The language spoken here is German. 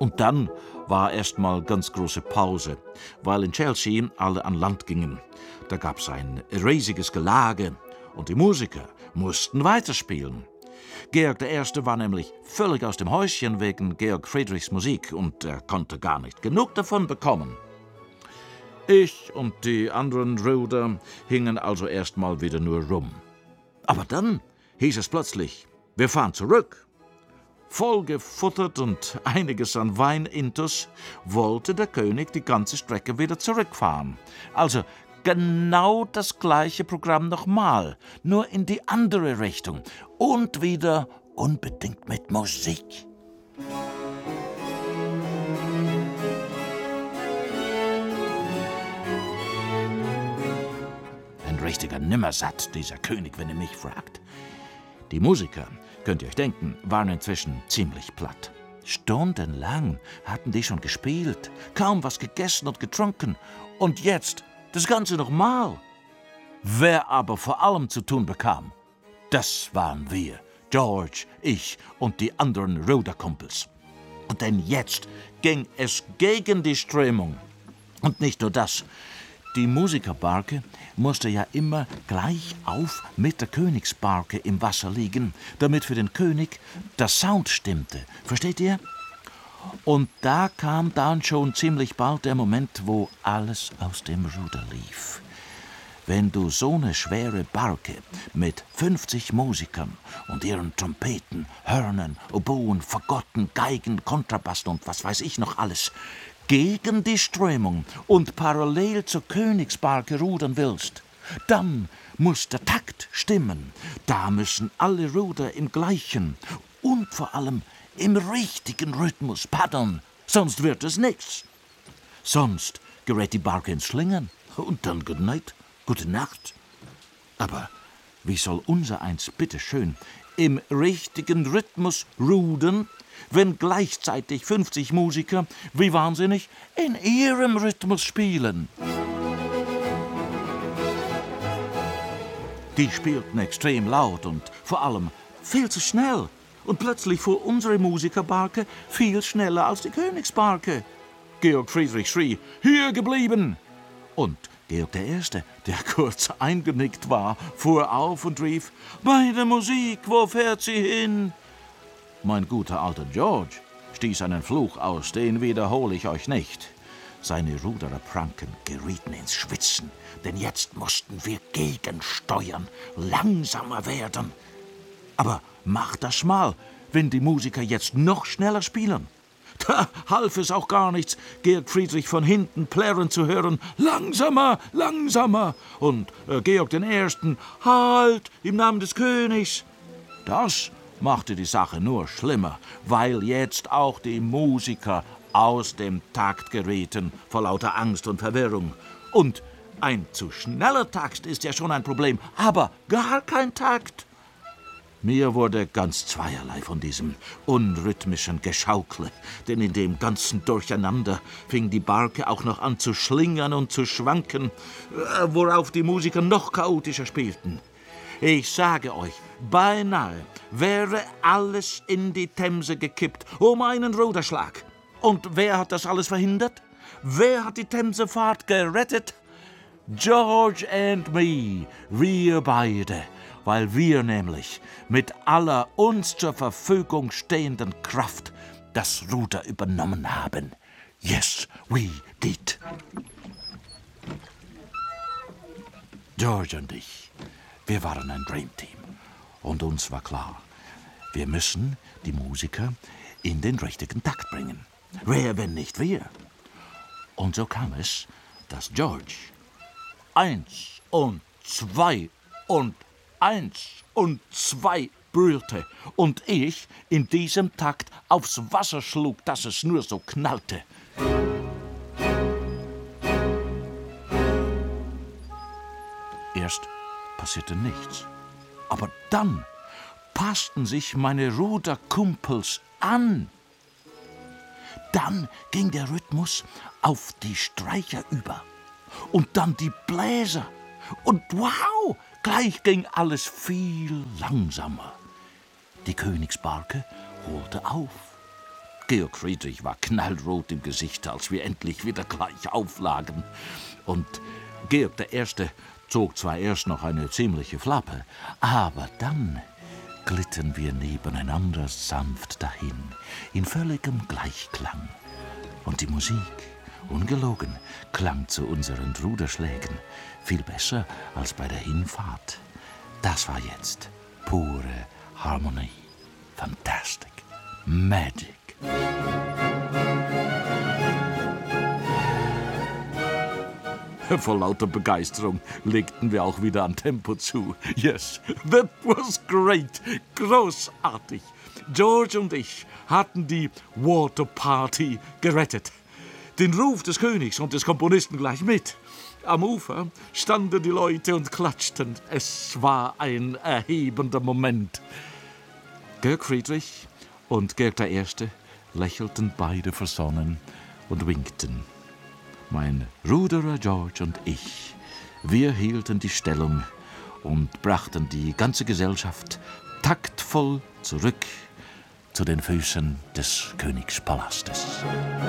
Und dann war erstmal ganz große Pause, weil in Chelsea alle an Land gingen. Da gab's ein riesiges Gelage und die Musiker mussten weiterspielen. Georg I. war nämlich völlig aus dem Häuschen wegen Georg Friedrichs Musik und er konnte gar nicht genug davon bekommen. Ich und die anderen Ruder hingen also erstmal wieder nur rum. Aber dann hieß es plötzlich, wir fahren zurück. Voll gefuttert und einiges an Wein intus, wollte der König die ganze Strecke wieder zurückfahren. Also genau das gleiche Programm nochmal, nur in die andere Richtung und wieder unbedingt mit Musik. Ein richtiger Nimmersatt, dieser König, wenn ihr mich fragt. Die Musiker, könnt ihr euch denken, waren inzwischen ziemlich platt. Stundenlang hatten die schon gespielt, kaum was gegessen und getrunken. Und jetzt das Ganze nochmal. Wer aber vor allem zu tun bekam, das waren wir, George, ich und die anderen Ruderkumpels. Und denn jetzt ging es gegen die Strömung. Und nicht nur das. Die Musikerbarke musste ja immer gleich auf mit der Königsbarke im Wasser liegen, damit für den König der Sound stimmte. Versteht ihr? Und da kam dann schon ziemlich bald der Moment, wo alles aus dem Ruder lief. Wenn du so eine schwere Barke mit 50 Musikern und ihren Trompeten, Hörnern, Oboen, Fagotten, Geigen, Kontrabassen und was weiß ich noch alles gegen die Strömung und parallel zur Königsbarke rudern willst, dann muss der Takt stimmen. Da müssen alle Ruder im gleichen und vor allem im richtigen Rhythmus paddeln, sonst wird es nichts. Sonst gerät die Barke ins Schlingern und dann Good Night, gute Nacht. Aber wie soll unser eins bitteschön im richtigen Rhythmus rudern, wenn gleichzeitig 50 Musiker wie wahnsinnig in ihrem Rhythmus spielen? Die spielten extrem laut und vor allem viel zu schnell. Und plötzlich fuhr unsere Musikerbarke viel schneller als die Königsbarke. Georg Friedrich schrie, hier geblieben! Und Georg I., der kurz eingenickt war, fuhr auf und rief, meine Musik, wo fährt sie hin? Mein guter alter George stieß einen Fluch aus, den wiederhole ich euch nicht. Seine Rudererpranken gerieten ins Schwitzen, denn jetzt mussten wir gegensteuern, langsamer werden. Aber macht das mal, wenn die Musiker jetzt noch schneller spielen. Da half es auch gar nichts, Georg Friedrich von hinten plärren zu hören, langsamer, langsamer, und Georg I., halt, im Namen des Königs. Das machte die Sache nur schlimmer, weil jetzt auch die Musiker aus dem Takt gerieten, vor lauter Angst und Verwirrung. Und ein zu schneller Takt ist ja schon ein Problem, aber gar kein Takt. Mir wurde ganz zweierlei von diesem unrhythmischen Geschaukle, denn in dem ganzen Durcheinander fing die Barke auch noch an zu schlingern und zu schwanken, worauf die Musiker noch chaotischer spielten. Ich sage euch, beinahe wäre alles in die Themse gekippt, um einen Ruderschlag. Und wer hat das alles verhindert? Wer hat die Themsefahrt gerettet? George and me, wir beide, weil wir nämlich mit aller uns zur Verfügung stehenden Kraft das Ruder übernommen haben. Yes, we did. George und ich, wir waren ein Dreamteam. Und uns war klar, wir müssen die Musiker in den richtigen Takt bringen. Wer, wenn nicht wir? Und so kam es, dass George 1 und 2 und 1 und 2 brüllte und ich in diesem Takt aufs Wasser schlug, dass es nur so knallte. Erst passierte nichts, aber dann passten sich meine Ruderkumpels an. Dann ging der Rhythmus auf die Streicher über und dann die Bläser. Und wow, gleich ging alles viel langsamer. Die Königsbarke holte auf. Georg Friedrich war knallrot im Gesicht, als wir endlich wieder gleich auflagen. Und Georg I. zog zwar erst noch eine ziemliche Flappe, aber dann glitten wir nebeneinander sanft dahin, in völligem Gleichklang. Und die Musik, ungelogen, klang zu unseren Ruderschlägen viel besser als bei der Hinfahrt. Das war jetzt pure Harmonie. Fantastic. Magic. Vor lauter Begeisterung legten wir auch wieder an Tempo zu. Yes, that was great. Großartig. George und ich hatten die Water Party gerettet. Den Ruf des Königs und des Komponisten gleich mit. Am Ufer standen die Leute und klatschten. Es war ein erhebender Moment. Georg Friedrich und Georg I. lächelten beide versonnen und winkten. Mein Ruderer George und ich, wir hielten die Stellung und brachten die ganze Gesellschaft taktvoll zurück zu den Füßen des Königspalastes.